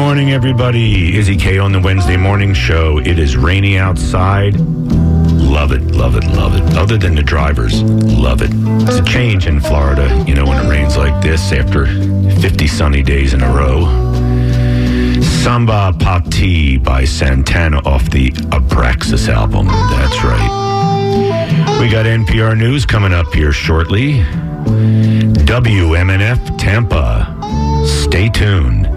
morning, everybody. Izzy K on the Wednesday morning show. It is rainy outside. Love it, love it, love it. Other than the drivers, love it. It's a change in Florida, when it rains like this after 50 sunny days in a row. Samba Pati by Santana off the Abraxas album. That's right. We got NPR News coming up here shortly. WMNF Tampa. Stay tuned.